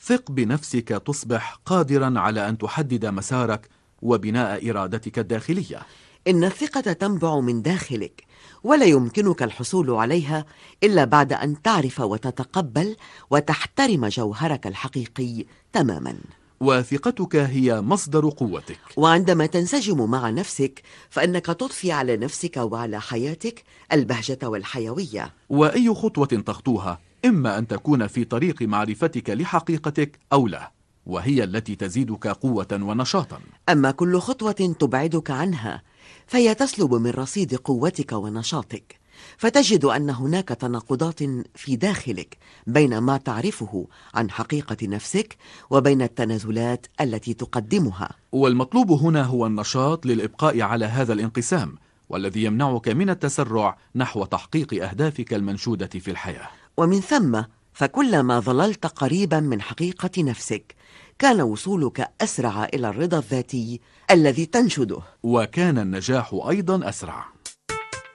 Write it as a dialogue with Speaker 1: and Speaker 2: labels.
Speaker 1: ثق بنفسك تصبح قادرا على أن تحدد مسارك وبناء إرادتك الداخلية.
Speaker 2: إن الثقة تنبع من داخلك، ولا يمكنك الحصول عليها إلا بعد أن تعرف وتتقبل وتحترم جوهرك الحقيقي تماما.
Speaker 1: وثقتك هي مصدر قوتك.
Speaker 2: وعندما تنسجم مع نفسك فإنك تضفي على نفسك وعلى حياتك البهجة والحيوية.
Speaker 1: وأي خطوة تخطوها إما أن تكون في طريق معرفتك لحقيقتك أو لا، وهي التي تزيدك قوة ونشاطا.
Speaker 2: أما كل خطوة تبعدك عنها فهي تسلب من رصيد قوتك ونشاطك، فتجد أن هناك تناقضات في داخلك بين ما تعرفه عن حقيقة نفسك وبين التنازلات التي تقدمها.
Speaker 1: والمطلوب هنا هو النشاط للإبقاء على هذا الانقسام، والذي يمنعك من التسرع نحو تحقيق أهدافك المنشودة في الحياة.
Speaker 2: ومن ثم فكلما ظللت قريبا من حقيقة نفسك كان وصولك أسرع إلى الرضا الذاتي الذي تنشده،
Speaker 1: وكان النجاح أيضا أسرع.